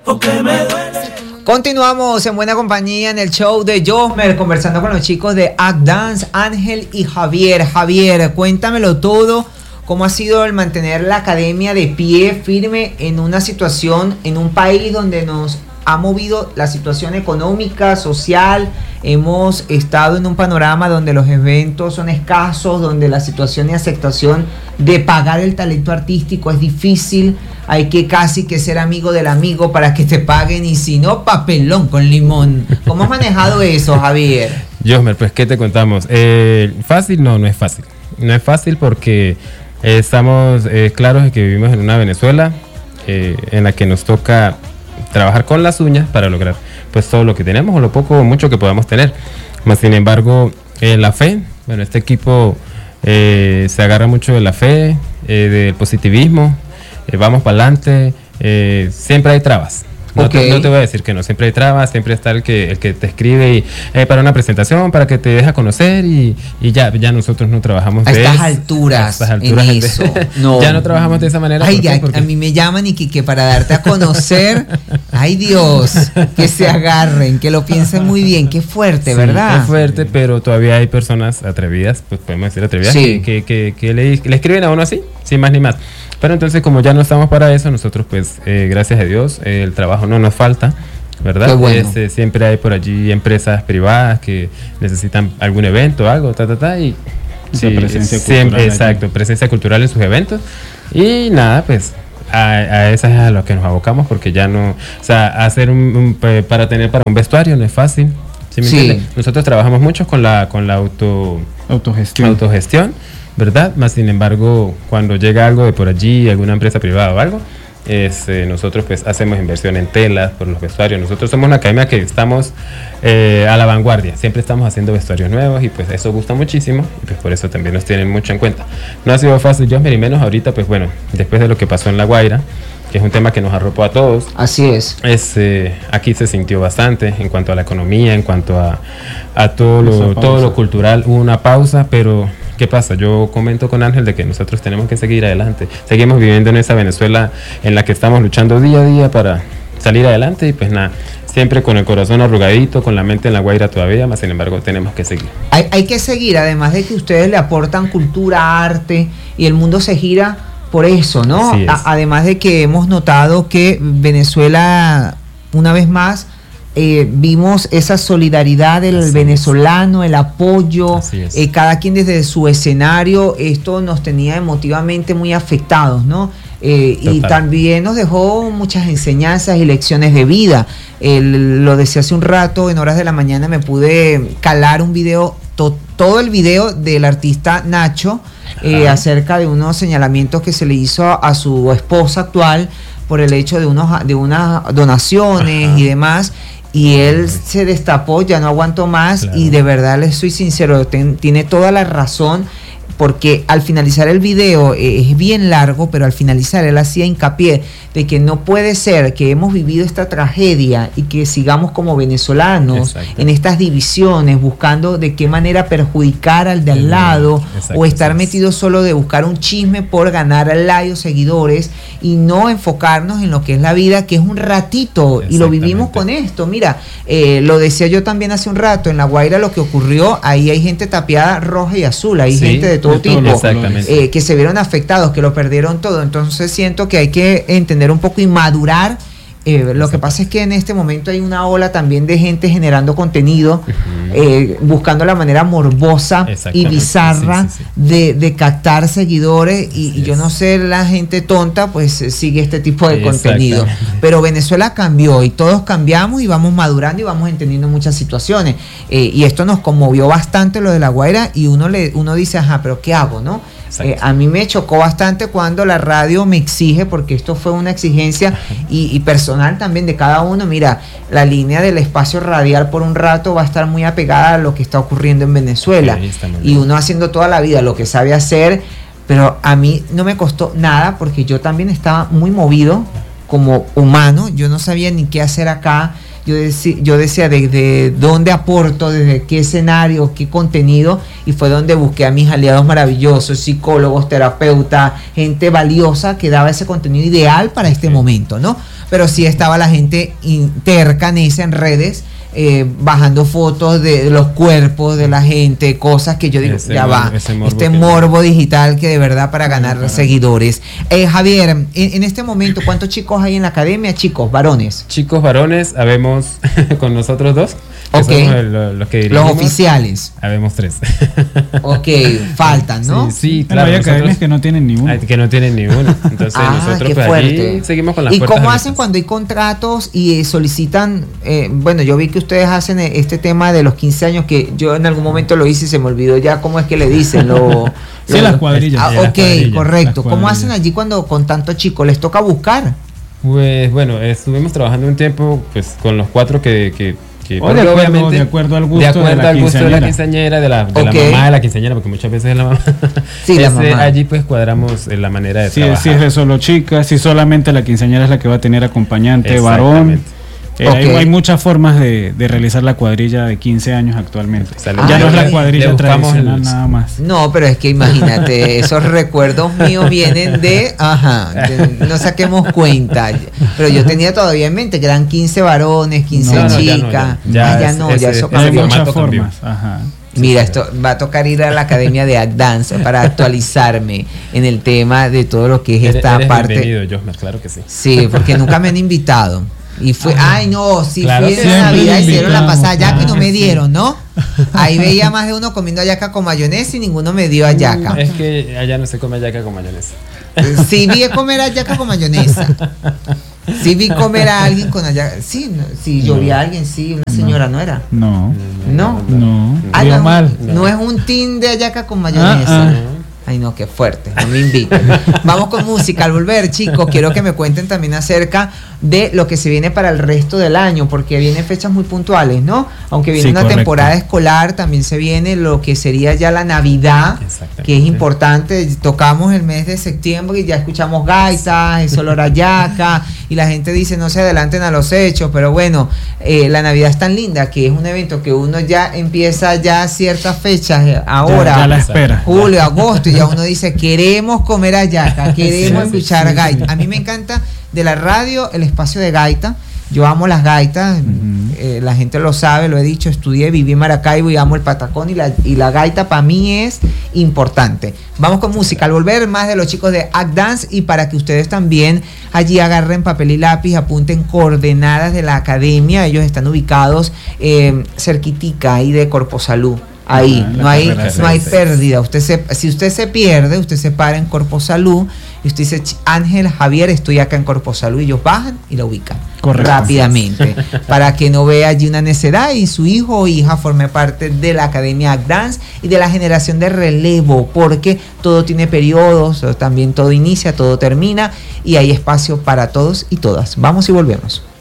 porque me duele. Continuamos en buena compañía en el show de Josmer, conversando con los chicos de Act Dance, Ángel y Javier. Javier, cuéntamelo todo. ¿Cómo ha sido el mantener la academia de pie firme en una situación, en un país donde nos ha movido la situación económica, social? Hemos estado en un panorama donde los eventos son escasos, donde la situación de aceptación de pagar el talento artístico es difícil. Hay que casi que ser amigo del amigo para que te paguen, y si no, papelón con limón. ¿Cómo has manejado eso, Javier? Josmer, pues, ¿qué te contamos? Fácil, no es fácil. No es fácil porque estamos claros de que vivimos en una Venezuela en la que nos toca trabajar con las uñas para lograr pues todo lo que tenemos, o lo poco o mucho que podamos tener. Más sin embargo, la fe, bueno, este equipo se agarra mucho de la fe, del positivismo, vamos para adelante, siempre hay trabas. No, Okay. no te voy a decir que no, siempre hay trabas, siempre está el que te escribe y, para una presentación, para que te deje conocer, y ya nosotros no trabajamos A de estas alturas, en eso. No. Ya no trabajamos de esa manera. Ay, ¿por qué? ya, Porque a mí me llaman y que para darte a conocer, ay Dios, que se agarren, que lo piensen muy bien, qué fuerte, sí, ¿verdad? es fuerte, pero todavía hay personas atrevidas, pues podemos decir atrevidas, Sí. que le escriben a uno así, sin más ni más. Pero entonces, como ya no estamos para eso, nosotros pues, gracias a Dios, el trabajo no nos falta, ¿verdad? Qué bueno. Siempre hay por allí empresas privadas que necesitan algún evento, algo, y Esa presencia siempre, cultural exacto, allí. presencia cultural en sus eventos. Y nada, pues a eso es a lo que nos abocamos, porque ya no, o sea, hacer para un vestuario no es fácil. ¿Sí me Sí. entiendes? Nosotros trabajamos mucho con la autogestión, ¿verdad? Más sin embargo, cuando llega algo de por allí, alguna empresa privada o algo, nosotros pues hacemos inversión en telas por los vestuarios. Nosotros somos una academia que estamos a la vanguardia, siempre estamos haciendo vestuarios nuevos, y pues eso gusta muchísimo, y pues por eso también nos tienen mucho en cuenta. No ha sido fácil, Josmer, y menos ahorita, pues bueno, después de lo que pasó en La Guaira, que es un tema que nos arropó a todos. Así es. Aquí se sintió bastante en cuanto a la economía, en cuanto a todo lo cultural. Hubo una pausa, pero ¿qué pasa? Yo comento con Ángel de que nosotros tenemos que seguir adelante. Seguimos viviendo en esa Venezuela en la que estamos luchando día a día para salir adelante, y pues nada, siempre con el corazón arrugadito, con la mente en La Guaira todavía, más sin embargo tenemos que seguir. Hay que seguir, además de que ustedes le aportan cultura, arte, y el mundo se gira por eso, ¿no? Así es. Además de que hemos notado que Venezuela, una vez más, vimos esa solidaridad del Así venezolano, el apoyo, Así es. cada quien desde su escenario. Esto nos tenía emotivamente muy afectados, ¿no? Y también nos dejó muchas enseñanzas y lecciones de vida. Lo decía hace un rato, en horas de la mañana me pude calar un video, todo el video del artista Nacho, acerca de unos señalamientos que se le hizo a su esposa actual por el hecho de unas donaciones y demás. Y él se destapó, ya no aguantó más, claro. Y de verdad les soy sincero, tiene toda la razón, porque al finalizar el video, es bien largo, pero al finalizar él hacía hincapié de que no puede ser que hemos vivido esta tragedia y que sigamos como venezolanos en estas divisiones, buscando de qué manera perjudicar al de al lado, o estar metidos solo de buscar un chisme por ganar like o seguidores, y no enfocarnos en lo que es la vida, que es un ratito, y lo vivimos con esto. Mira, lo decía yo también hace un rato, en La Guaira lo que ocurrió, ahí hay gente tapiada roja y azul, hay gente de todo tipo, que se vieron afectados, que lo perdieron todo. Entonces siento que hay que entender un poco y madurar. Lo que pasa es que en este momento hay una ola también de gente generando contenido, buscando la manera morbosa y bizarra de captar seguidores, y yo no sé, la gente tonta pues sigue este tipo de contenido. Pero Venezuela cambió y todos cambiamos y vamos madurando y vamos entendiendo muchas situaciones, y esto nos conmovió bastante, lo de La Guaira, y uno dice, ajá, pero ¿qué hago, no? A mí me chocó bastante cuando la radio me exige, porque esto fue una exigencia y personal también de cada uno. Mira, la línea del espacio radial por un rato va a estar muy apegada a lo que está ocurriendo en Venezuela, y uno haciendo toda la vida lo que sabe hacer, pero a mí no me costó nada, porque yo también estaba muy movido como humano, yo no sabía ni qué hacer acá. Yo decía desde dónde aporto, desde qué escenario, qué contenido, y fue donde busqué a mis aliados maravillosos, psicólogos, terapeutas, gente valiosa que daba ese contenido ideal para este momento, ¿no? pero sí estaba la gente terca, necia en redes, bajando fotos de los cuerpos de la gente, cosas que yo digo, este morbo digital que de verdad para ganar seguidores. Javier, en este momento, ¿cuántos chicos hay en la academia? Chicos, varones. Chicos, varones, habemos con nosotros 2. Que somos los que dirigimos. Los oficiales. Habemos 3. Ok, faltan, ¿no? Sí, claro. Hay academias que no tienen ni uno. Que no tienen ni uno. Entonces nosotros pues, allí seguimos con las puertas. ¿Y cómo hacen cuando hay contratos y solicitan? Bueno, yo vi que ustedes hacen este tema de los 15 años, que yo en algún momento lo hice y se me olvidó ya cómo es que le dicen. Sí, las cuadrillas. Ok, correcto. ¿Cómo hacen allí cuando con tantos chicos? ¿Les toca buscar? Pues bueno, estuvimos trabajando un tiempo pues con los 4 que obviamente de acuerdo al gusto de la quinceañera, de la mamá de la quinceañera, porque muchas veces es la mamá. Sí, la mamá. Allí pues cuadramos la manera de trabajar. Si es de solo chicas, si solamente la quinceañera es la que va a tener acompañante varón. Hay muchas formas de realizar la cuadrilla de 15 años actumente. Ya no es la cuadrilla tradicional nada más. No, pero es que imagínate, esos recuerdos míos vienen no saquemos cuenta. Pero yo tenía todavía en mente que eran 15 varones, 15 chicas. Ya eso hay muchas formas. Ajá. Mira, esto va a tocar ir a la academia de Dance para actualizarme en el tema de todo lo que es esta parte. Bienvenido, Josmer, claro que sí. Sí, porque nunca me han invitado. Y fue, claro, fui en la Navidad, hicieron la pasada yaca y no me dieron, ¿no? Ahí veía más de uno comiendo hallaca con mayonesa y ninguno me dio hallaca. Es que allá no se come hallaca con mayonesa. Sí vi comer hallaca con mayonesa. Sí vi comer a alguien con hallaca. Sí, yo vi a alguien, una señora, ¿no era? No. No es un tin de hallaca con mayonesa. Ay, no, qué fuerte, no me inviten. Vamos con música. Al volver, chicos, quiero que me cuenten también acerca de lo que se viene para el resto del año, porque vienen fechas muy puntuales, ¿no? Aunque viene una temporada escolar, también se viene lo que sería ya la Navidad, que es importante. Tocamos el mes de septiembre y ya escuchamos gaitas, es olor a yaca, y la gente dice no se adelanten a los hechos, pero bueno, la Navidad es tan linda que es un evento que uno ya empieza ya ciertas fechas, ahora, ya la espera. Julio, agosto, y ya uno dice queremos comer hallaca, queremos escuchar gaita. A mí me encanta de la radio el espacio de gaita. Yo amo las gaitas, la gente lo sabe, lo he dicho, estudié, viví en Maracaibo y amo el patacón, y la gaita para mí es importante. Vamos con música. Al volver, más de los chicos de Act Dance, y para que ustedes también allí agarren papel y lápiz, apunten coordenadas de la academia. Ellos están ubicados cerquitica ahí de Corpo Salud. Ahí, no hay pérdida. Si usted se pierde, usted se para en Corpo Salud y usted dice, Ángel, Javier, estoy acá en Corpo Salud, y ellos bajan y la ubican rápidamente, para que no vea allí una necedad y su hijo o hija forme parte de la Academia Act Dance y de la generación de relevo, porque todo tiene periodos, también todo inicia, todo termina, y hay espacio para todos y todas. Vamos y volvemos.